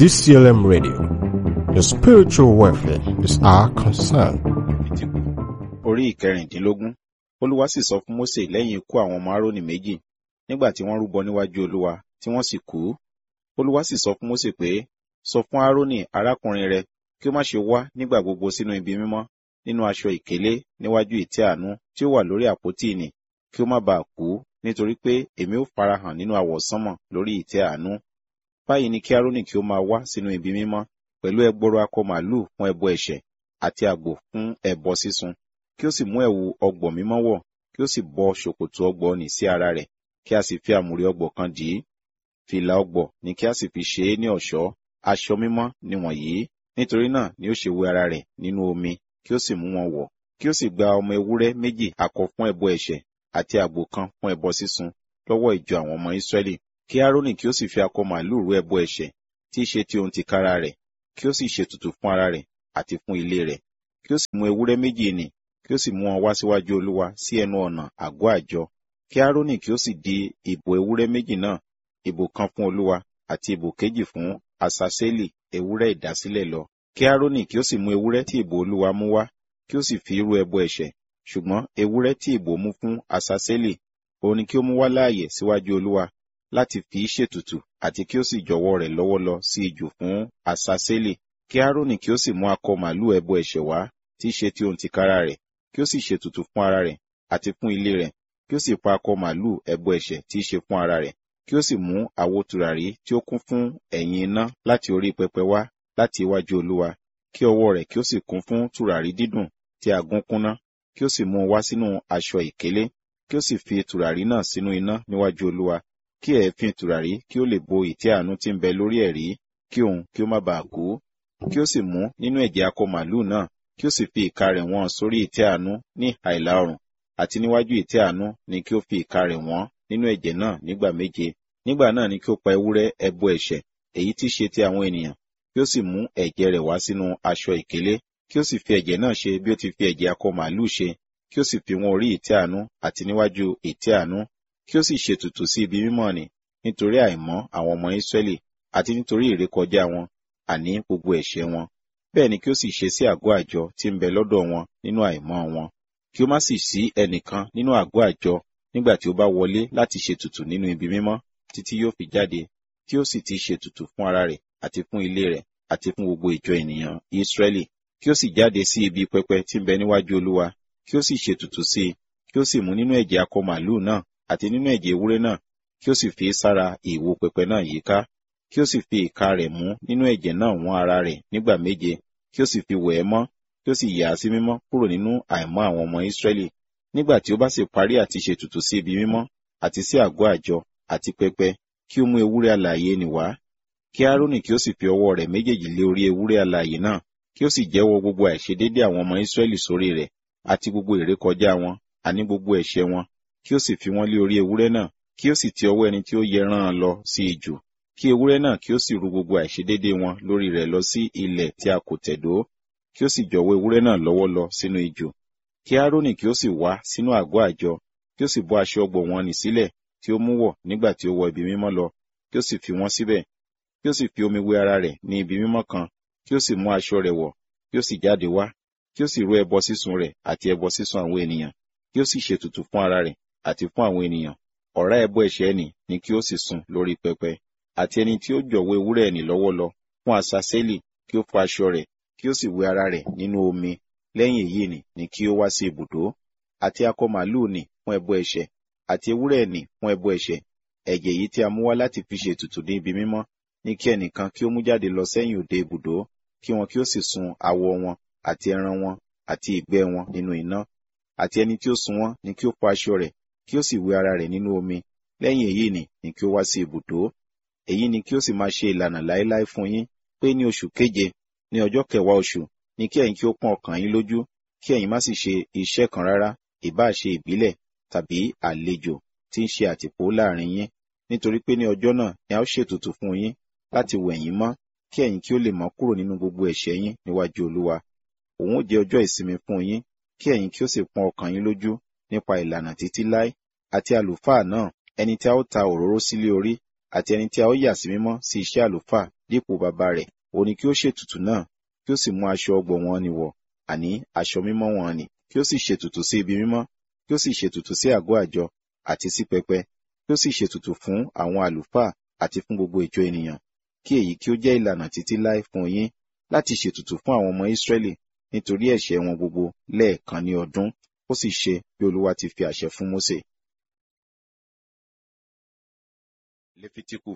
DCLM Radio. Your spiritual welfare is our concern. Orí ìkẹrìndínlógún. Olúwa sì sọ fún Mósè lẹ́yìn ikú àwọn ọmọ Árónì méjì, nígbà tí wọ́n rúbọ níwájú Olúwa, tí wọ́n sì kú. Olúwa sì sọ fún Mósè pé, sọ fún Árónì arákùnrin rẹ kí ó má ṣe wá nígbà gbogbo sínú ibi mímọ́, nínú aṣọ ìkélé níwájú ìtẹ́ àánú tí ó wà lórí àpótí ìnì, kí ó má baà kú, nítorí pé èmi ó farahàn nínú àwọsánmọ̀ lórí ìtẹ́ àánú. Báyìí ni kí Árónì kí ó máa wá sínú ibi mímọ́, pẹ̀lú ẹgbọrọ akọ màlúù fún ẹbọ ẹ̀ṣẹ̀, àti àgbò fún ẹbọ sísun. Kí ó sì mú ẹ̀wù ọgbọ̀ mímọ́ wọ̀, kí ó sì bọ ṣòkòtò ọgbọ̀ nì sí ara rẹ̀, kí a sì fi àmùrè ọgbọ̀ kan dì í. Fìlà ọgbọ̀ ni kí a sì fi ṣe é ní ọ̀ṣọ́. Aṣọ mímọ́ ni wọ̀nyí. Nítorí náà ni ó ṣe wẹ ara rẹ̀ nínú omi, kí ó sì mú wọn wọ̀. Kí ó sì gba ọmọ ewúrẹ́ méjì akọ fún ẹbọ ẹ̀ṣẹ̀, àti àgbò kan fún ẹbọ sísun, lọ́wọ́ ìjọ àwọn ọmọ Ísírẹ́lì. Kí Árónì kí ó sì fi akọ màlúù rú ẹbọ ẹ̀ṣẹ̀, tí í ṣe ti ohun tìkára rẹ̀, kí ó sì ṣètùtù fún ara rẹ̀ àti fún ilé rẹ̀. Kí ó sì mú ewúrẹ́ méjì nì, kí ó sì mú wọn wá síwájú Olúwa sí ẹnu ọ̀nà àgọ́ àjọ. Kí Árónì kí ó sì di ìbò ewúrẹ́ méjì náà, ìbò kan fún Olúwa, àti ìbò kejì fún Asaseli ewúrẹ́ ìdásílẹ̀ lọ. Kí Árónì kí ó sì mú ewúrẹ́ tí ìbò Olúwa mú wá, kí ó sì fi rú ẹbọ ẹ̀ṣẹ̀. Ṣùgbọ́n ewúrẹ́ tí ìbò mú fún Asaseli, òun ni kí ó mú wá láàyè síwájú Olúwa, láti fi í ṣètùtù, àti kí ó sì jọ̀wọ́ rẹ̀ lọ́wọ́ lọ sí ijù fún Asaseli. Kí Árónì kí ó sì mú akọ màlúù ẹbọ ẹ̀ṣẹ̀ wá, tí í ṣe ti ohun tìkára rẹ̀, kí ó sì ṣètùtù fún ara rẹ̀ àti fún ilé rẹ̀. Kí ó sì pa akọ màlúù ẹbọ ẹ̀ṣẹ̀ tí í ṣe fún ara rẹ̀. Kí ó sì mú àwo tùràrí tí ó kún fún ẹ̀yìn iná láti orí pẹpẹ wá láti iwájú Olúwa. Kí ọwọ́ rẹ̀ kí ó sì kún fún tùràrí dídùn tí a gún kúnná. Kí ó sì mú un wá sínú aṣọ ìkélé. Kí ó sì fi tùràrí náà sínú iná níwájú Olúwa. Kí èéfín tùràrí kí ó lè bo ìtẹ́ àánú tí ń bẹ lórí ẹ̀rí, kí òun kí ó má baà kú. Kí ó sì mú nínú ẹ̀jẹ̀ akọ màlúù náà, kí ó sì fi ìka rẹ̀ wọ́n sórí ìtẹ́ àánú ní ìhà ìlà oòrùn, àti níwájú ìtẹ́ àánú ni kí ó fi ìka rẹ̀ wọ́n nínú ẹ̀jẹ̀ náà nígbà méje. Nígbà náà ni kí ó pa ewúrẹ́ ẹbọ ẹ̀ṣẹ̀, èyí tí ṣe ti àwọn ènìyàn, kí ó sì mú ẹ̀jẹ̀ rẹ̀ wá sínú aṣọ ìkélé, kí ó sì fi ẹ̀jẹ̀ náà ṣe bí ó ti fi ẹ̀jẹ̀ akọ màlúù ṣe, kí ó sì fi wọ́n orí ìtẹ́ àánú àti níwájú ìtẹ́ àánú, kí ó sì ṣètùtù sí ibi mímọ́ nì, nítorí àìmọ́ àwọn ọmọ Ísírẹ́lì, àti nítorí ìrékọjá wọn, àní gbogbo ẹ̀ṣẹ̀ wọn. Bẹ́ẹ̀ ni kí ó sì ṣe sí àgọ́ àjọ tí ń bẹ lọ́dọ̀ wọn nínú àìmọ́ wọn. Kí ó má sì sí ẹnìkan nínú àgọ́ àjọ nígbà tí ó bá wọlé láti ṣètùtù nínú ibi mímọ́, títí yóò fi jáde, tí ó sì ti ṣètùtù fún ara rẹ̀ àti fún ilé rẹ̀ àti fún gbogbo ìjọ ènìyàn Ísírẹ́lì. Kí ó sì jáde sí ibi pẹpẹ tí ń bẹ níwájú Olúwa, kí ó sì ṣètùtù sí i, kí ó sì mú nínú ẹ̀jẹ̀ akọ màlúù náà àti nínú ẹ̀jẹ̀ ewúrẹ́ náà, kí ó sì fi sára ìwo pẹpẹ náà yíká. Kí ó sì fi ìka rẹ̀ mú nínú ẹ̀jẹ̀ náà wọ́n ara rẹ̀ nígbà méje, kí ó sì fi wẹ̀ ẹ́ mọ́, kí ó sì yà á sí mímọ́ kúrò nínú àìmọ́ àwọn ọmọ Ísírẹ́lì. Nígbà tí ó bá sì parí àti ṣètùtù sí ibi mímọ́, àti sí àgọ́ àjọ, àti pẹpẹ, kí ó mú ewúrẹ́ alààyè nì wá. Kí Árónì kí ó sì fi ọwọ́ rẹ̀ méjèèjì lé orí ewúrẹ́ alààyè náà, kí ó sì jẹ́wọ́ gbogbo àìṣedéédé àwọn ọmọ Ísírẹ́lì sórí rẹ̀, àti gbogbo ìrékọjá wọn, àní gbogbo ẹ̀ṣẹ̀ wọn, kí ó sì fi wọ́n lé orí ewúrẹ́ náà, kí ó sì ti ọwọ́ ẹni tí ó yẹ rán an lọ sí ijù. Kí ewúrẹ́ náà kí ó sì ru gbogbo àìṣedéédé wọn lórí rẹ̀ lọ sí ilẹ̀ tí a kò tẹ̀dó, kí ó sì jọ̀wọ́ ewúrẹ́ náà lọ́wọ́ lọ sínú ijù. Kí Árónì kí ó sì wá sínú àgọ́ àjọ, kí ó sì bọ́ aṣọ ọgbọ̀ wọn nì sílẹ̀ tí ó mú wọ̀ nígbà tí ó wọ ibi mímọ́ lọ, kí ó sì fi wọ́n síbẹ̀. Kí ó sì fi omi wẹ ara rẹ̀ ní ibi mímọ́ kan, kí ó sì mú aṣọ rẹ̀ wọ̀, kí ó sì jáde wá, kí ó sì rú ẹbọ sísun rẹ̀ àti ẹbọ sísun àwọn ènìyàn, kí ó sì ṣètùtù fún ara rẹ̀ àti fún àwọn ènìyàn. Ọ̀rá ẹbọ ẹ̀ṣẹ̀ nì ni kí ó sì sun lórí pẹpẹ. Àti ẹni tí ó jọ̀wọ́ ewúrẹ́ nì lọ́wọ́ lọ fún Asaseli, kí ó fọ aṣọ rẹ̀, kí ó sì wẹ ara rẹ̀ nínú omi. Lẹ́yìn èyí ni kí ó wá sí ibùdó. Àti akọ màlúù nì fún ẹbọ ẹ̀ṣẹ̀, àti ewúrẹ́ nì fún ẹbọ ẹ̀ṣẹ̀. Ẹ̀jẹ̀ yìí tí a mú wá láti fi ṣe ètùtù ní ibi mímọ́, ní kí ẹnìkan kí ó mú jáde lọ sẹ́yìn òde ibùdó, kí wọn kí ó sì sun awọ wọn, àti ẹran wọn, àti ìgbẹ́ wọn nínú iná. Àti ẹni tí ó sun wọ́n ni kí ó fọ aṣọ rẹ̀, kí ó sì wẹ ara rẹ̀ nínú omi. Lẹ́yìn èyí ni kí ó wá sí ibùdó. Èyí ni kí ó sì máa ṣe ìlànà láéláé fún yín, pé ní oṣù keje, ní ọjọ́ kẹwàá oṣù, ni kí ẹ̀yin kí ó pọ́n ọkàn yín lójú, kí ẹ̀yin má sì ṣe iṣẹ́ kan rárá, ìbá ṣe ìbílẹ̀ tàbí àlejò tí ń ṣe àtìpó láàrin yín, nítorí pé ní ọjọ́ náà ni a ó ṣètùtù fún yín láti wẹ̀ yín mọ́, kí ẹ̀yin kí ó lè mọ́ kúrò nínú gbogbo ẹ̀ṣẹ̀ yín níwájú Olúwa. Òun ó jẹ́ ọjọ́ ìsinmi fún yín, kí ẹ̀yin kí ó sì pọ́n ọkàn yín lójú nípa ìlànà títí láé. Àti àlùfáà náà, ẹni tí a ó ta òróró sílé orí, àti ẹni tí a ó yà sí mímọ́ sí iṣẹ́ àlùfáà dípò bàbá rẹ̀, òun ni kí ó ṣètùtù náà, kí ó sì mú aṣọ ọgbọ̀ wọn nì wọ̀, àní aṣọ mímọ́ wọn nì, kí ó sì ṣètùtù sí ibi mímọ́, kí ó sì ṣètùtù sí àgọ́ àjọ àti sí pẹpẹ, kí ó sì ṣètùtù fún àwọn àlùfáà àti fún gbogbo ìjọ ènìyàn, kí èyí kí ó jẹ́ ìlànà títí láé fún yín láti ṣètùtù fún àwọn ọmọ Ísírẹ́lì nítorí ẹ̀ṣẹ̀ wọn gbogbo lẹ́ẹ̀kan ní ọdún. Ó sì ṣe bí Olúwa ti fi àṣẹ fún Mósè. Léfítíkù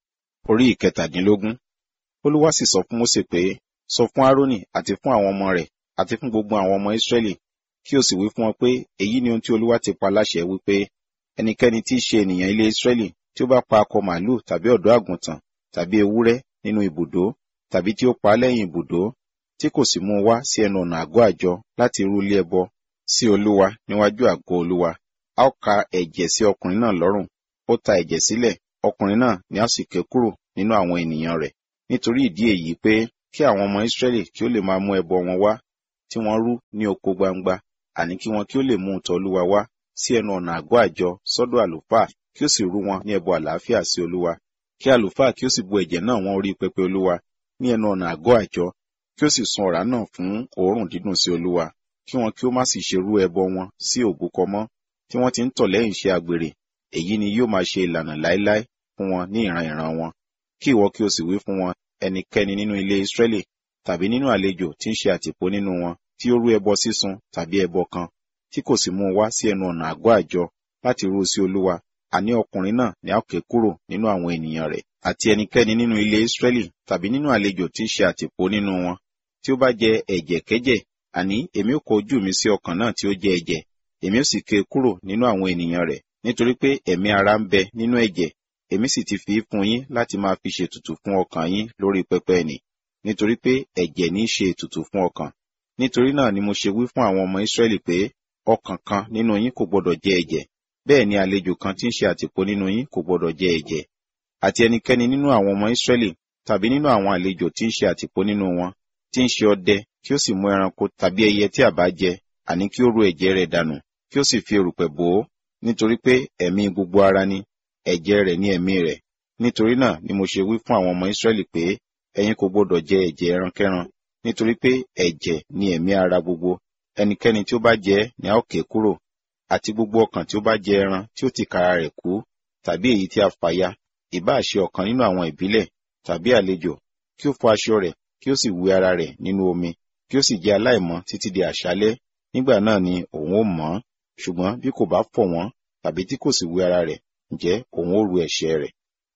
orí ìkẹtàdínlógún. Olúwa sì sọ fún Mósè pé, sọ fún Árónì àti fún àwọn ọmọ rẹ̀ àti fún gbogbo àwọn ọmọ Ísírẹ́lì, kí o sì wí fún wọn pé èyí ni ohun tí Olúwa ti pa láṣẹ wípé ẹnikẹ́ni tí í ṣe ènìyàn ilé Ísírẹ́lì tí ó bá pa akọ màlúù tàbí ọ̀dọ́ àgùntàn tàbí ewúrẹ́ nínú ibùdó tàbí tí ó pa á lẹ́yìn ibùdó tí kò sì mú un wá sí ẹnu ọ̀nà àgọ́ àjọ láti rú ilé ẹbọ sí Olúwa níwájú àgọ́ Olúwa, a ó ka ẹ̀jẹ̀ sí ọkùnrin náà lọ́rùn. Ó ta ẹ̀jẹ̀ sílẹ̀, ọkùnrin náà ni a sì ké kúrò nínú àwọn ènìyàn rẹ̀. Nítorí ìdí èyí pé kí àwọn ọmọ Ísírẹ́lì kí ó lè máa mú ẹbọ wọn wá tí wọ́n rú ní oko gbangba, àní kí wọn kí ó lè mú un tọ̀ Olúwa wá sí ẹnu ọ̀nà àgọ́ àjọ sọ́dọ̀ àlùfáà, kí ó sì rú wọn ní ẹbọ àlàáfíà sí Olúwa. Kí àlùfáà kí ó sì bu ẹ̀jẹ̀ náà wọ́n orí pẹpẹ Olúwa ní ẹnu ọ̀nà àgọ́ àjọ, kí ó sì sun ọ̀rá náà fún òórùn dídùn sí Olúwa. Kí wọn kí ó má sì ṣe rú ẹbọ wọn sí òbúkọ mọ́, tí wọ́n ti ń tọ̀ lẹ́yìn iṣẹ́ àgbèrè. Èyí ni yóò máa ṣe ìlànà láéláé fún wọn ní ìran ìran wọn. Kí ìwọ kí o sì wí fún wọn, ẹnikẹ́ni nínú ilé Ísírẹ́lì tàbí nínú àlejò tí ń ṣe àtìpó nínú wọn, tí ó rú ẹbọ sísun tàbí ẹbọ kan, tí kò sì mú un wá sí ẹnu ọ̀nà àgọ́ àjọ láti rú sí Olúwa, àní ọkùnrin náà ni a ó ké kúrò nínú àwọn ènìyàn rẹ̀. Àti ẹnikẹ́ni nínú ilé Ísírẹ́lì tàbí nínú àlejò tí ń ṣe àtìpó nínú wọn, tí ó bá jẹ ẹ̀jẹ̀kẹ́jẹ̀, àní èmi ó kọ ojú mi sí ọkàn náà tí ó jẹ ẹ̀jẹ̀, èmi ó sì ké kúrò nínú àwọn ènìyàn rẹ̀, nítorí pé ẹ̀mí ara ń bẹ nínú ẹ̀jẹ̀. Èmi sì ti fi fún yín láti máa fi ṣètùtù fún ọkàn yín lórí pẹpẹ nì, nítorí pé ẹ̀jẹ̀ ní í ṣe ètùtù fún ọkàn. Nítorí náà ni mo ṣe wí fún àwọn ọmọ Ísírẹ́lì pé ọkàn kan nínú yín kò gbọdọ̀ jẹ ẹ̀jẹ̀, bẹ́ẹ̀ ni àlejò kan tí ń ṣe àtìpó nínú yín kò gbọdọ̀ jẹ ẹ̀jẹ̀. Àti ẹnikẹ́ni nínú àwọn ọmọ Ísírẹ́lì tàbí nínú àwọn àlejò tí ń ṣe àtìpó nínú wọn, tí ń ṣe ọdẹ, kí ó sì mú ẹranko tàbí ẹyẹ tí a bá jẹ, àní kí ó rú ẹ̀jẹ̀ rẹ̀ dànù, kí ó sì fi erùpẹ̀ bò ó, nítorí pé ẹ̀mí gbogbo ara ni, ẹ̀jẹ̀ rẹ̀ ní ẹ̀mí rẹ̀. Nítorí náà ni mo ṣe wí fún àwọn ọmọ Ísírẹ́lì pé ẹ̀yin kò gbọdọ̀ jẹ ẹ̀jẹ̀ ẹrankẹ́ran, nítorí pé ẹ̀jẹ̀ ní ẹ̀mí ara gbogbo. Ẹnikẹ́ni tí ó bá jẹ ẹ́ ni a ó ké kúrò. Àti gbogbo ọkàn tí ó bá jẹ ẹran tí ó tìkára rẹ̀ kú, tàbí èyí tí a fàya, ìbáà ṣe ọ̀kan nínú àwọn ìbílẹ̀ tàbí àlejò, kí ó fọ aṣọ rẹ̀, kí ó sì wẹ ara rẹ̀ nínú omi, kí ó sì jẹ́ aláìmọ́ títí di àṣálẹ́. Nígbà náà ni òun ó mọ́. Ṣùgbọ́n bí kò bá fọ̀ wọ́n tàbí tí kò sì wẹ ara rẹ̀, ǹjẹ́ òun ó ru ẹ̀ṣẹ̀ rẹ̀.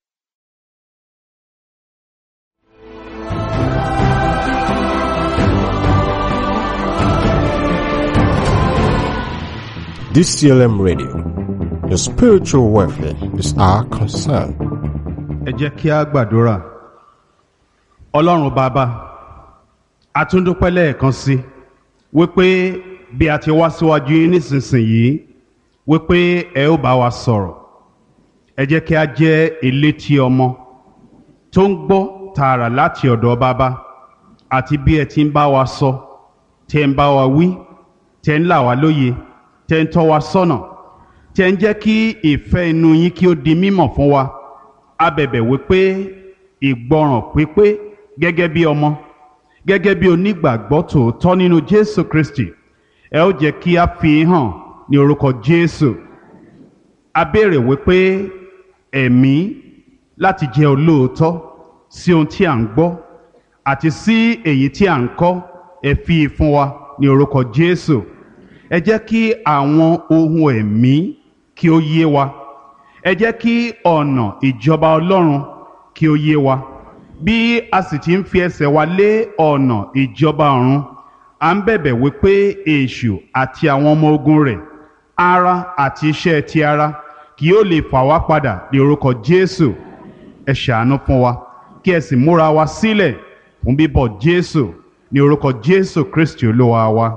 DCLM Radio. Your spiritual welfare is our concern. Ẹ jẹ́ kí a gbàdúrà. Ọlọ́run Bàbá, a tún dúpẹ́ lẹ́ẹ̀kan sí wípé bí a ti wá síwájú yín nísinsìnyí wípé ẹ ó bá wa sọ̀rọ̀. Ẹ jẹ́ kí a jẹ́ elétí ọmọ tó ń gbọ́ tààrà láti ọ̀dọ̀ Bàbá, àti bí ẹ ti ń bá wa sọ, tẹ́ ń bá wa wí, tẹ́ ń là wá lóye, tẹ́ ń tọ́ wa sọ́nà, tẹ́ ń jẹ́ kí ìfẹ́ inú yín kí ó di mímọ̀ fún wa. A bẹ̀bẹ̀ wípé ìgbọràn pípé gẹ́gẹ́ bí ọmọ, gẹ́gẹ́ bí onígbàgbọ́ tòótọ́ nínú Jésù Kristi, ẹ ó jẹ́ kí a fi hàn ní orúkọ Jésù. A béèrè wípé ẹ̀mí láti jẹ́ olóòótọ́ sí ohun tí à ń gbọ́ àti sí èyí tí à ń kọ́, ẹ fi fún wa ní orúkọ Jésù. Ẹ jẹ́ kí àwọn ohun ẹ̀mí kí ó yé wa. Ẹ jẹ́ kí ọ̀nà ìjọba Ọlọ́run kí ó yé wa. Bí a sì ti ń fi ẹsẹ̀ wa lé ọ̀nà ìjọba ọ̀run, à ń bẹ̀bẹ̀ wípé èṣù àti àwọn ọmọ ogun rẹ̀, ara àti iṣẹ́ ti ara, kì yóò lè fà wá padà ní orúkọ Jésù. Ẹ ṣàánú fún wa, kí ẹ sì múra wa sílẹ̀ fún bíbọ̀ Jésù ní orúkọ Jésù Kristi Olúwa wa.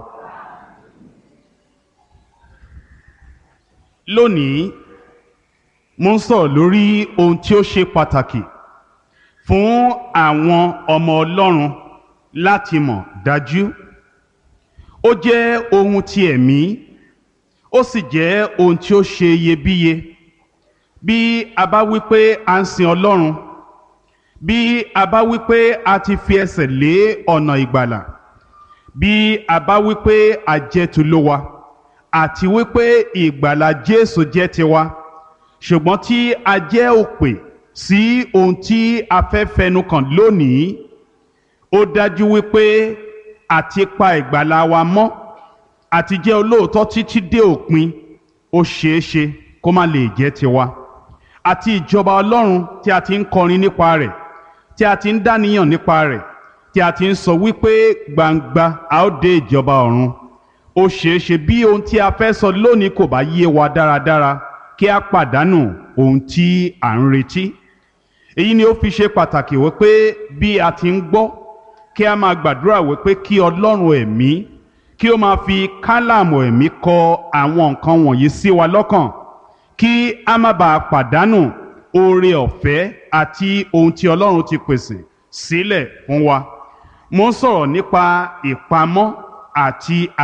Lónìí, mo ń sọ̀rọ̀ lórí ohun tí ó ṣe pàtàkì fún àwọn ọmọ Ọlọ́run láti mọ̀ dájú. Ó jẹ́ ohun ti ẹ̀mí, ó sì jẹ́ ohun tí ó ṣe iyebíye bí a bá wí pé a ń sin Ọlọ́run, bí a bá wí pé a ti fi ẹsẹ̀ lé ọ̀nà ìgbàlà, bí a bá wí pé a jẹ́ tolówa àti wí pé ìgbàlà Jésù jẹ́ tiwa, ṣùgbọ́n tí a jẹ́ òpè sí ohun tí a fẹ́ fẹnu kàn lónìí, ó dájú wípé àti pa ìgbàlà wa mọ́ àti jẹ́ olóòótọ́ títí dé òpin ó ṣeéṣe kó má lè jẹ́ tiwa. Àti ìjọba Ọlọ́run tí a ti ń kọrin nípa rẹ̀, tí a ti ń dáníyàn nípa rẹ̀, tí a ti ń sọ wípé gbangba a ó dé ìjọba ọ̀run, ó ṣeéṣe bí ohun tí a fẹ́ sọ lónìí kò bá yé wa dáradára kí a pàdánù ohun tí à ń retí. Èyí ni ó fi ṣe pàtàkì wípé bí a ti ń gbọ́ kí a máa gbàdúrà wípé kí Ọlọ́run ẹ̀mí kí ó máa fi kálàmù ẹ̀mí kọ àwọn nǹkan wọ̀nyí sí wa lọ́kàn, kí a má bàa pàdánù oore ọ̀fẹ́ àti ohun tí Ọlọ́run ti pèsè sílẹ̀ fún wa. Mo ń sọ̀rọ̀ nípa ìpamọ́ àti